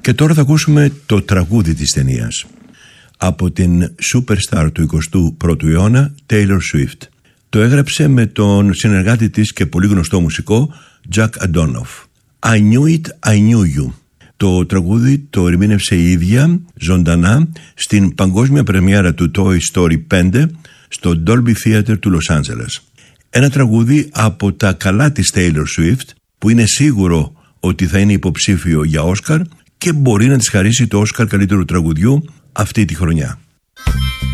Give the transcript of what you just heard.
Και τώρα θα ακούσουμε το τραγούδι της ταινίας από την superstar του 21ου αιώνα Taylor Swift. Το έγραψε με τον συνεργάτη της και πολύ γνωστό μουσικό Jack Antonoff. I knew it, I knew you. Το τραγούδι το ερμήνευσε η ίδια ζωντανά στην παγκόσμια πρεμιέρα του Toy Story 5 στο Dolby Theatre του Λος Άντζελες. Ένα τραγούδι από τα καλά της Taylor Swift που είναι σίγουρο ότι θα είναι υποψήφιο για Όσκαρ και μπορεί να της χαρίσει το Όσκαρ καλύτερου τραγουδιού αυτή τη χρονιά.